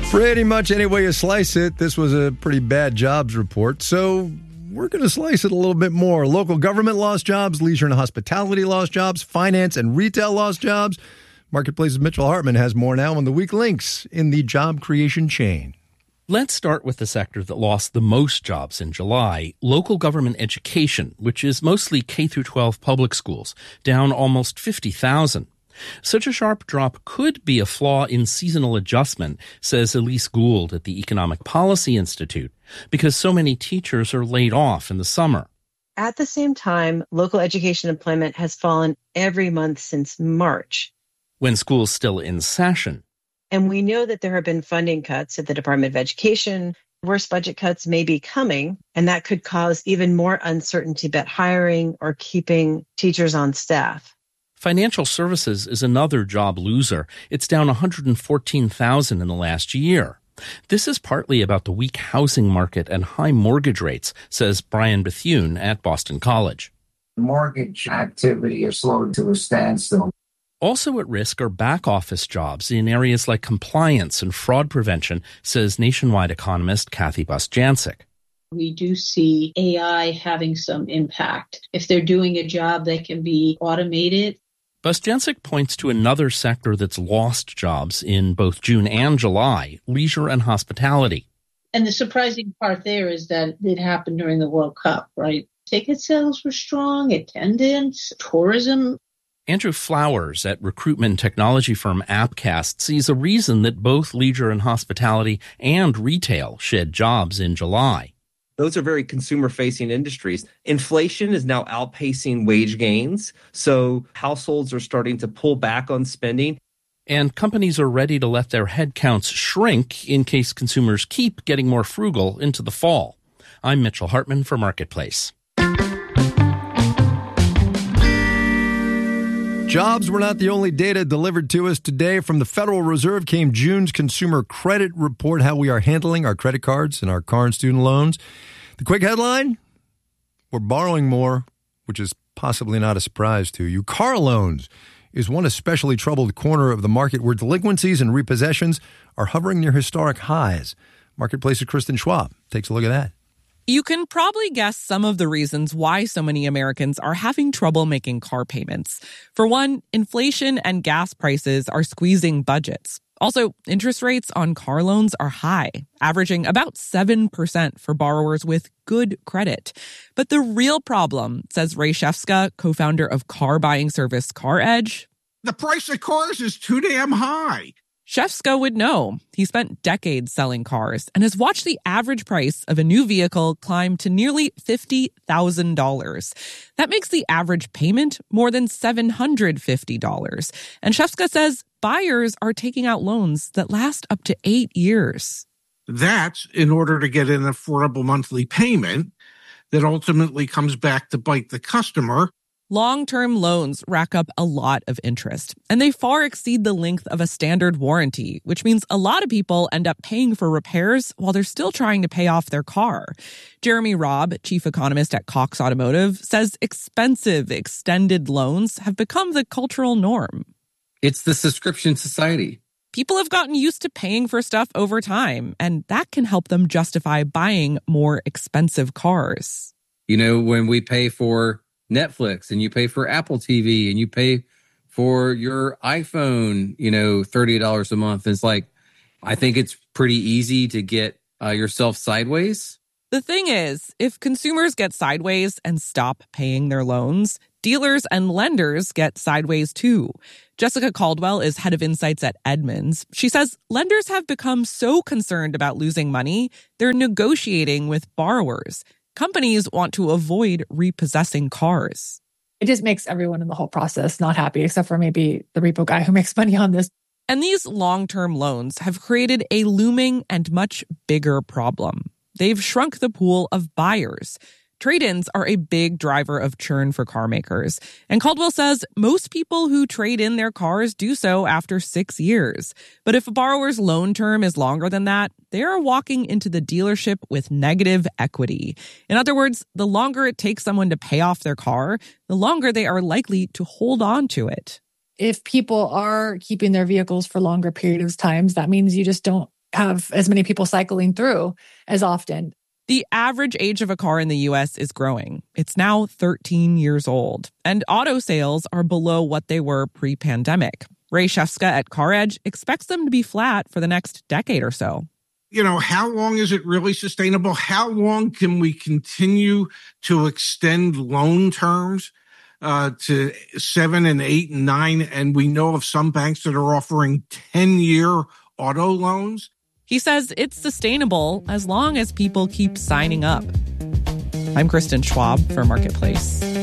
Pretty much any way you slice it, this was a pretty bad jobs report. So we're going to slice it a little bit more. Local government lost jobs, leisure and hospitality lost jobs, finance and retail lost jobs. Marketplace's Mitchell Hartman has more now on the weak links in the job creation chain. Let's start with the sector that lost the most jobs in July, local government education, which is mostly K-12 public schools, down almost 50,000. Such a sharp drop could be a flaw in seasonal adjustment, says Elise Gould at the Economic Policy Institute, because so many teachers are laid off in the summer. At the same time, local education employment has fallen every month since March, when school's still in session. And we know that there have been funding cuts at the Department of Education. Worse budget cuts may be coming, and that could cause even more uncertainty about hiring or keeping teachers on staff. Financial services is another job loser. It's down 114,000 in the last year. This is partly about the weak housing market and high mortgage rates, says Brian Bethune at Boston College. Mortgage activity is slowed to a standstill. Also at risk are back-office jobs in areas like compliance and fraud prevention, says nationwide economist Kathy Bostjancic. We do see AI having some impact. If they're doing a job that can be automated. Bostjancic points to another sector that's lost jobs in both June and July, leisure and hospitality. And the surprising part there is that it happened during the World Cup, right? Ticket sales were strong, attendance, tourism. Andrew Flowers at recruitment technology firm Appcast sees a reason that both leisure and hospitality and retail shed jobs in July. Those are very consumer-facing industries. Inflation is now outpacing wage gains, so households are starting to pull back on spending. And companies are ready to let their headcounts shrink in case consumers keep getting more frugal into the fall. I'm Mitchell Hartman for Marketplace. Jobs were not the only data delivered to us today. From the Federal Reserve came June's consumer credit report, how we are handling our credit cards and our car and student loans. The quick headline, we're borrowing more, which is possibly not a surprise to you. Car loans is one especially troubled corner of the market where delinquencies and repossessions are hovering near historic highs. Marketplace's Kristen Schwab takes a look at that. You can probably guess some of the reasons why so many Americans are having trouble making car payments. For one, inflation and gas prices are squeezing budgets. Also, interest rates on car loans are high, averaging about 7% for borrowers with good credit. But the real problem, says Ray Shefska, co-founder of car buying service CarEdge, the price of cars is too damn high. Shefska would know. He spent decades selling cars and has watched the average price of a new vehicle climb to nearly $50,000. That makes the average payment more than $750. And Shefska says buyers are taking out loans that last up to 8 years. That's in order to get an affordable monthly payment that ultimately comes back to bite the customer. Long-term loans rack up a lot of interest, and they far exceed the length of a standard warranty, which means a lot of people end up paying for repairs while they're still trying to pay off their car. Jeremy Robb, chief economist at Cox Automotive, says expensive, extended loans have become the cultural norm. It's the subscription society. People have gotten used to paying for stuff over time, and that can help them justify buying more expensive cars. You know, when we pay for Netflix and you pay for Apple TV and you pay for your iPhone, $30 a month. It's like, I think it's pretty easy to get yourself sideways. The thing is, if consumers get sideways and stop paying their loans, dealers and lenders get sideways too. Jessica Caldwell is head of insights at Edmunds. She says lenders have become so concerned about losing money, they're negotiating with borrowers. Companies want to avoid repossessing cars. It just makes everyone in the whole process not happy, except for maybe the repo guy who makes money on this. And these long-term loans have created a looming and much bigger problem. They've shrunk the pool of buyers. Trade-ins are a big driver of churn for car makers. And Caldwell says most people who trade in their cars do so after 6 years. But if a borrower's loan term is longer than that, they are walking into the dealership with negative equity. In other words, the longer it takes someone to pay off their car, the longer they are likely to hold on to it. If people are keeping their vehicles for longer periods of time, that means you just don't have as many people cycling through as often. The average age of a car in the U.S. is growing. It's now 13 years old, and auto sales are below what they were pre-pandemic. Ray Shefska at CarEdge expects them to be flat for the next decade or so. You know, how long is it really sustainable? How long can we continue to extend loan terms to 7 and 8 and 9? And we know of some banks that are offering 10-year auto loans. He says it's sustainable as long as people keep signing up. I'm Kristen Schwab for Marketplace.